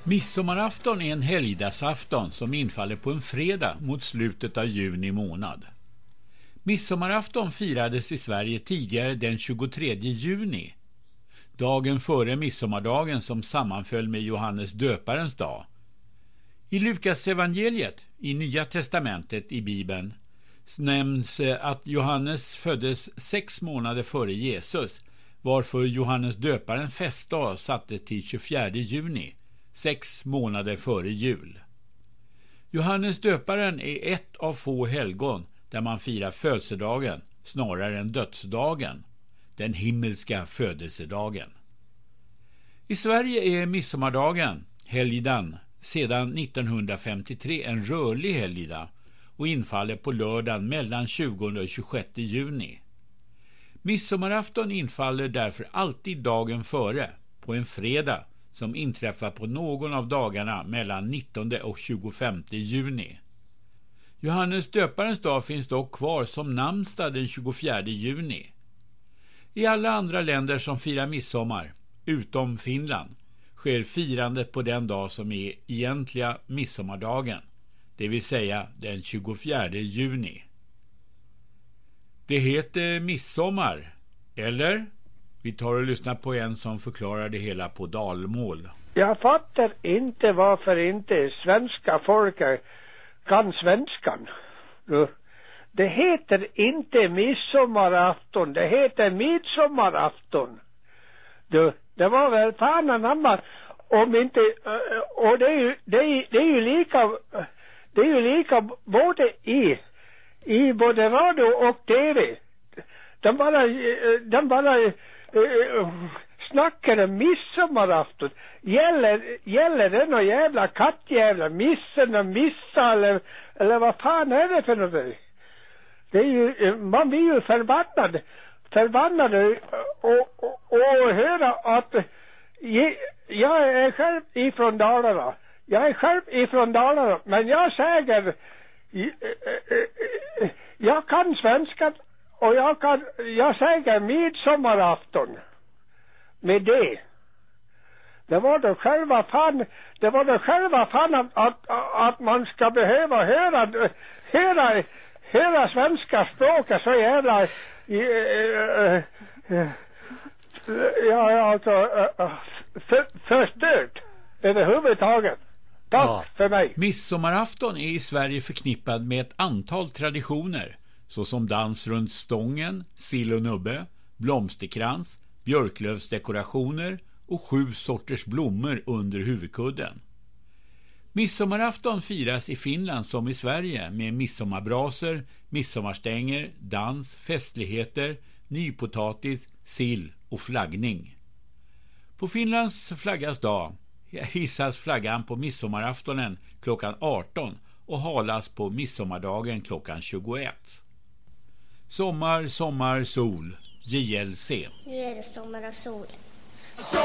Midsommarafton är en helgdagsafton som infaller på en fredag mot slutet av juni månad. Midsommarafton firades i Sverige tidigare den 23 juni, dagen före midsommardagen som sammanföll med Johannes döparens dag. I Lukas evangeliet, i Nya testamentet i Bibeln, nämns att Johannes föddes 6 månader före Jesus, varför Johannes döparen festdag sattes till 24 juni, 6 månader före jul. Johannes döparen är ett av få helgon där man firar födelsedagen snarare än dödsdagen, den himmelska födelsedagen. I Sverige är midsommardagen, helgdagen, sedan 1953 en rörlig helgdag och infaller på lördagen mellan 20 och 26 juni. Midsommarafton infaller därför alltid dagen före, på en fredag som inträffar på någon av dagarna mellan 19 och 25 juni. Johannes döparens dag finns dock kvar som namnsdag den 24 juni. I alla andra länder som firar midsommar, utom Finland, sker firandet på den dag som är egentliga midsommardagen, det vill säga den 24 juni. Det heter midsommar, eller? Vi tar och lyssnar på en som förklarar det hela på dalmål. Jag fattar inte varför inte svenska folket kan svenskan. Det heter inte midsommarafton, det heter midsommarafton. Det var väl fan anamma om inte, och det är ju lika både i både radio och tv. De bara snackar om midsommarafton. Gäller det någon jävla kattjävla missen och missa eller vad fan är det för något? Det är ju, man blir ju förbannad och höra att jag är själv ifrån Dalarna. Men jag säger jag kan svenska och jag säger midsommarafton med det. Det var då själva fan att man ska behöva höra svenska språket så jävla förstört överhuvudtaget. Tack för mig. Midsommarafton är i Sverige förknippad med ett antal traditioner, såsom dans runt stången, sill och nubbe, blomsterkrans, björklövsdekorationer och 7 sorters blommor under huvudkudden. Midsommarafton firas i Finland som i Sverige med midsommarbraser, midsommarstänger, dans, festligheter, nypotatis, sill och flaggning. På Finlands flaggas dag hissas flaggan på midsommaraftonen klockan 18 och halas på midsommardagen klockan 21. Sommar, sol, JLC. Nu är det sommar och sol.